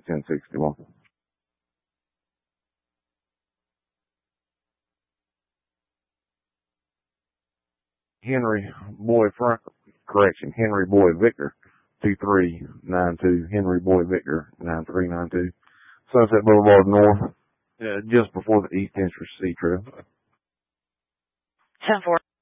1061. Henry Boy Victor 2392, Henry Boy Victor 9392, Sunset Boulevard North, just before the East Entrance C Trail. 10-4.